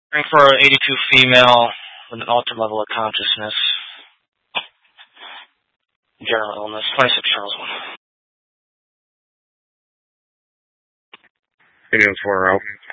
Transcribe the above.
Looking for an 82 female with an altered level of consciousness. General illness. 26 Charles 1. Indians 4 out.